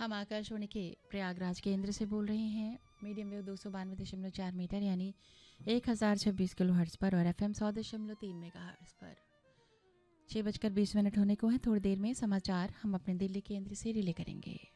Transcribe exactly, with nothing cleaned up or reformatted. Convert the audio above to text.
हम आकाशवाणी के प्रयागराज केंद्र से बोल रहे हैं। मीडियम वेव दो सौ बानवे दशमलव चार मीटर यानी एक हज़ार छब्बीस किलो हर्ट्ज़ पर और एफ एम सौ दशमलव तीन मेगा हर्ट्ज़ पर। छः बजकर बीस मिनट होने को है। थोड़ी देर में समाचार हम अपने दिल्ली केंद्र से रिले करेंगे।